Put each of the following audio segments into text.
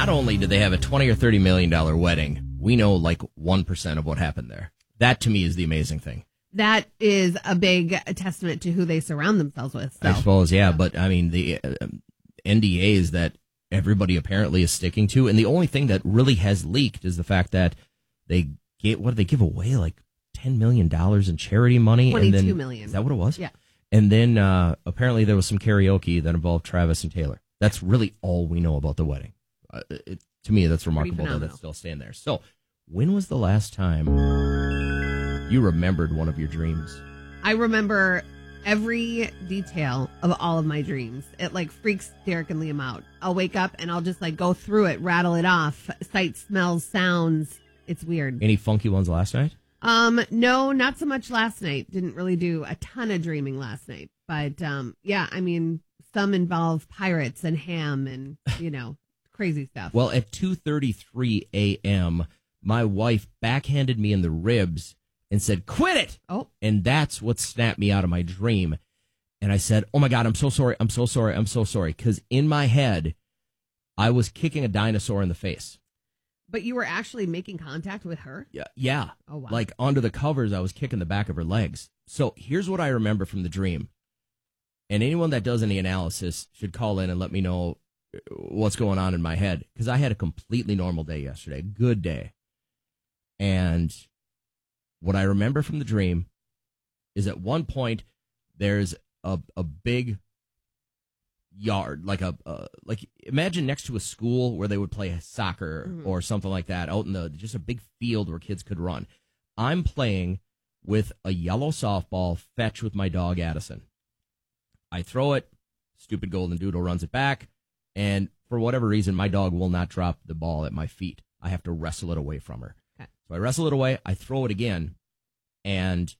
not only do they have a $20 or $30 million wedding, we know like 1% of what happened there. That to me is the amazing thing. That is a big testament to who they surround themselves with. So. I suppose, yeah. But I mean, the NDAs that everybody apparently is sticking to, and the only thing that really has leaked is the fact that they give away like $10 million in charity money? $22 million. Is that what it was? Yeah. And then apparently there was some karaoke that involved Travis and Taylor. That's really all we know about the wedding. To me, that's remarkable that it's still staying there. So, when was the last time you remembered one of your dreams? I remember every detail of all of my dreams. It like freaks Derek and Liam out. I'll wake up and I'll just like go through it, rattle it off, sights, smells, sounds. It's weird. Any funky ones last night? No, not so much last night. Didn't really do a ton of dreaming last night. But yeah, I mean, some involve pirates and ham and, crazy stuff. Well, at 2:33 a.m., my wife backhanded me in the ribs and said, "Quit it!" Oh. And that's what snapped me out of my dream. And I said, "Oh my God, I'm so sorry. I'm so sorry. I'm so sorry." Because in my head, I was kicking a dinosaur in the face. But you were actually making contact with her? Yeah. Oh, wow. Like under the covers, I was kicking the back of her legs. So here's what I remember from the dream. And anyone that does any analysis should call in and let me know what's going on in my head. Because I had a completely normal day yesterday. Good day. And what I remember from the dream is at one point there's a big yard, like imagine next to a school where they would play soccer or something like that, out in just a big field where kids could run. I'm playing with a yellow softball fetch with my dog Addison. I throw it, stupid golden doodle runs it back, and for whatever reason, my dog will not drop the ball at my feet. I have to wrestle it away from her. Okay. So I wrestle it away, I throw it again, and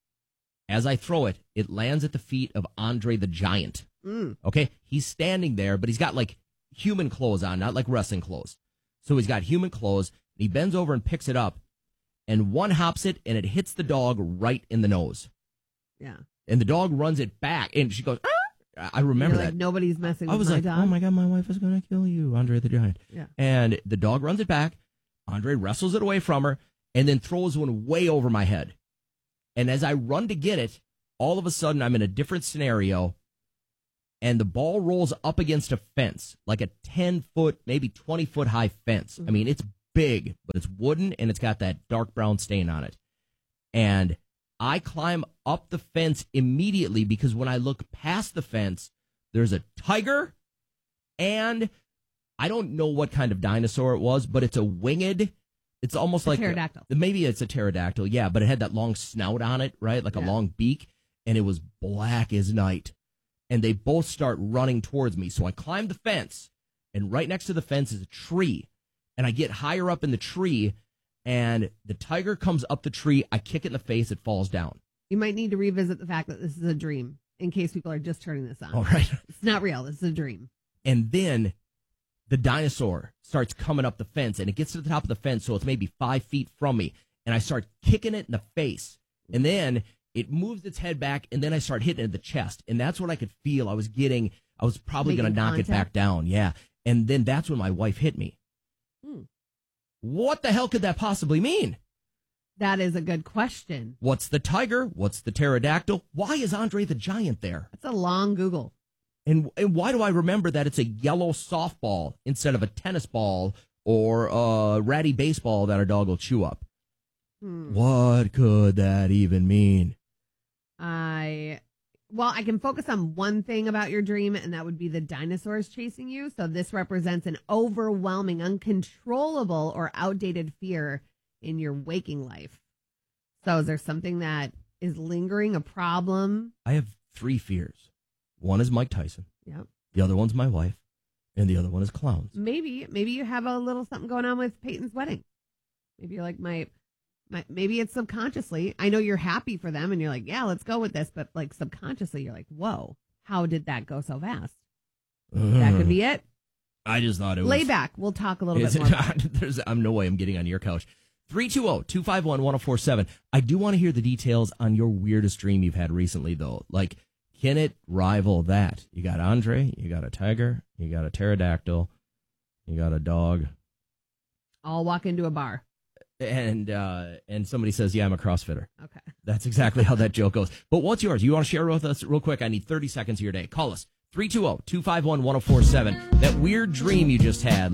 as I throw it, it lands at the feet of Andre the Giant. Okay, he's standing there, but he's got like human clothes on, not like wrestling clothes. So he's got human clothes, and he bends over and picks it up, and one hops it, and it hits the dog right in the nose. Yeah. And the dog runs it back, and she goes, "Ah!" I remember that. Like, nobody's messing with I was my like, dog. "Oh my God, my wife is going to kill you, Andre the Giant." Yeah. And the dog runs it back. Andre wrestles it away from her, and then throws one way over my head. And as I run to get it, all of a sudden I'm in a different scenario, and the ball rolls up against a fence, like a 10-foot, maybe 20-foot high fence. I mean, it's big, but it's wooden, and it's got that dark brown stain on it. And I climb up the fence immediately because when I look past the fence, there's a tiger, and I don't know what kind of dinosaur it was, but it's a winged. It's almost like pterodactyl. Maybe it's a pterodactyl, yeah, but it had that long snout on it, right? Like a long beak, and it was black as night. And they both start running towards me. So I climb the fence, and right next to the fence is a tree. And I get higher up in the tree, and the tiger comes up the tree. I kick it in the face. It falls down. You might need to revisit the fact that this is a dream in case people are just turning this on. All right. It's not real. This is a dream. And then the dinosaur starts coming up the fence, and it gets to the top of the fence, so it's maybe 5 feet from me. And I start kicking it in the face. And then it moves its head back, and then I start hitting it in the chest. And that's what I could feel. I was probably going to knock it back down. Yeah. And then that's when my wife hit me. What the hell could that possibly mean? That is a good question. What's the tiger? What's the pterodactyl? Why is Andre the Giant there? That's a long Google. And why do I remember that it's a yellow softball instead of a tennis ball or a ratty baseball that our dog will chew up? What could that even mean? I can focus on one thing about your dream, and that would be the dinosaurs chasing you. So this represents an overwhelming, uncontrollable, or outdated fear in your waking life. So is there something that is lingering, a problem? I have 3 fears. One is Mike Tyson. Yep. The other one's my wife. And the other one is clowns. Maybe you have a little something going on with Peyton's wedding. Maybe you're like, maybe it's subconsciously. I know you're happy for them and you're like, yeah, let's go with this. But like subconsciously, you're like, whoa, how did that go so fast? That could be it. I just thought it was. Lay back. We'll talk a little bit more. I'm no way I'm getting on your couch. 320-251-1047. I do want to hear the details on your weirdest dream you've had recently, though. Like, can it rival that? You got Andre, you got a tiger, you got a pterodactyl. You got a dog. I'll walk into a bar. And somebody says, yeah, I'm a CrossFitter. Okay. That's exactly how that joke goes. But what's yours? You want to share with us real quick? I need 30 seconds of your day. Call us. 320-251-1047. That weird dream you just had.